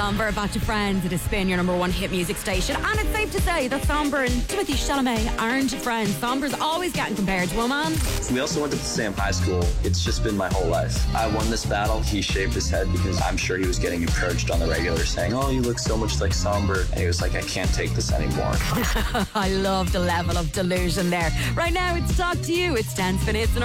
Somber, back to Friends. It is Spin, your number one hit music station. And it's safe to say that Somber and Timothée Chalamet aren't friends. Somber's always getting compared to a man. We also went to the same high school. It's just been my whole life. I won this battle. He shaved his head because I'm sure he was getting encouraged on the regular saying, oh, you look so much like Somber. And he was like, I can't take this anymore. I love the level of delusion there. Right now, it's Talk to You. It's 10 Spin Hits.